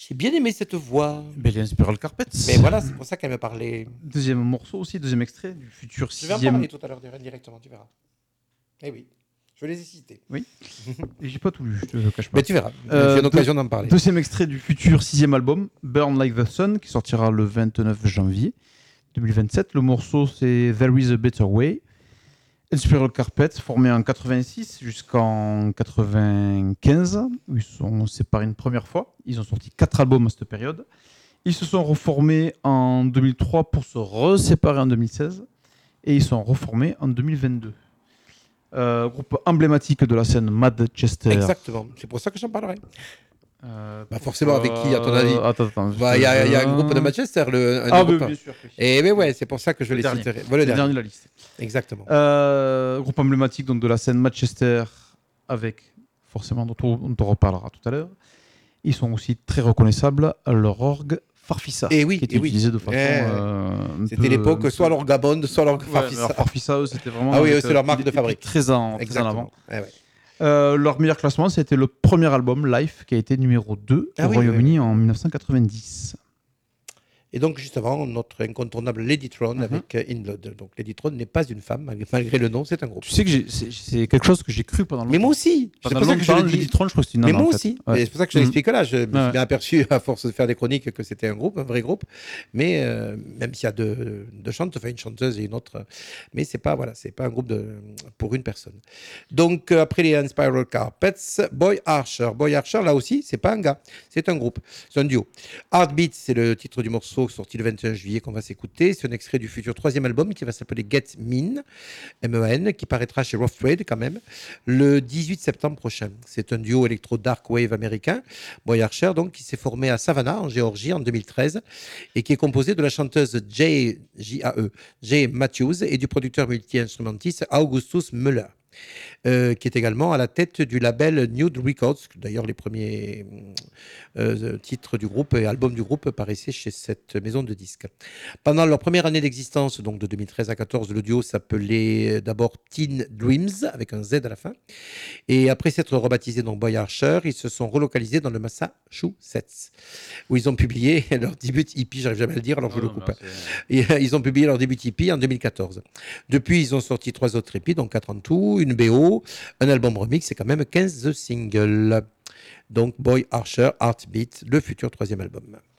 J'ai bien aimé cette voix. Belly Spiral Carpets. Mais voilà, c'est pour ça qu'elle me parlait. Deuxième morceau aussi, deuxième extrait du futur Je vais en sixième. parler tout à l'heure directement, tu verras. Eh oui, je les ai cités. Oui. Et j'ai pas tout lu, je te cache pas. Mais tu verras, j'ai une occasion d'en parler. Deuxième extrait du futur sixième album, Burn Like the Sun, qui sortira le 29 janvier 2027. Le morceau, c'est There Is a Better Way. Spiral Carpets, formé en 86 jusqu'en 95, où ils sont séparés une première fois. Ils ont sorti 4 albums à cette période. Ils se sont reformés en 2003 pour se reséparer en 2016. Et ils sont reformés en 2022. Groupe emblématique de la scène Manchester. Exactement, c'est pour ça que j'en parlerai. Forcément, avec qui, à ton avis? Attends. Il y a un groupe de Manchester, bien sûr. Et mais ouais, c'est pour ça que je les citerai. Le dernier de la liste. Exactement. Groupe emblématique donc, de la scène Manchester, avec forcément, dont on reparlera tout à l'heure. Ils sont aussi très reconnaissables à leur orgue Farfisa, qui était utilisé de façon. C'était l'époque, soit l'orgue Gabon, soit l'orgue Farfisa. Alors Farfisa, eux, c'était vraiment. Ah oui, c'est leur marque de fabrique. Très en avant. Ouais. Leur meilleur classement, c'était le premier album, Life, qui a été numéro 2 au Royaume-Uni en 1990. Et donc, justement, notre incontournable Ladytron avec In Blood. Donc, Ladytron n'est pas une femme, malgré le nom, c'est un groupe. Tu sais que c'est quelque chose que j'ai cru pendant longtemps. Mais moi aussi. C'est pour ça que je le dis. Ladytron, je crois que c'est une nana. Mais moi aussi. Ouais. C'est pour ça que je l'explique là. Je me suis bien aperçu, à force de faire des chroniques, que c'était un groupe, un vrai groupe. Mais même s'il y a deux chantes, enfin une chanteuse et une autre. Mais c'est pas un groupe pour une personne. Donc, après les Spiral Carpets, Boy Archer. Boy Archer, là aussi, c'est pas un gars. C'est un groupe. C'est un duo. Heartbeat, c'est le titre du morceau sorti le 21 juillet qu'on va s'écouter. C'est un extrait du futur troisième album qui va s'appeler Get Mean, M-E-N, qui paraîtra chez Rough Trade quand même, le 18 septembre prochain. C'est un duo électro-dark wave américain, Boy Archer, donc, qui s'est formé à Savannah, en Géorgie, en 2013, et qui est composé de la chanteuse Jay Matthews et du producteur multi-instrumentiste Augustus Müller. Qui est également à la tête du label Nude Records. D'ailleurs, les premiers titres du groupe et albums du groupe paraissaient chez cette maison de disques. Pendant leur première année d'existence, donc de 2013 à 2014, le duo s'appelait d'abord Teen Dreams, avec un Z à la fin. Et après s'être rebaptisé donc Boy Archer, ils se sont relocalisés dans le Massachusetts, où ils ont publié leur début hippie, j'arrive jamais à le dire, alors je le coupe. Et, ils ont publié leur début hippie en 2014. Depuis, ils ont sorti 3 autres hippies, donc 4 en tout, une BO, un album remix et quand même 15 singles. Donc Boy Archer, Heartbeat, le futur troisième album.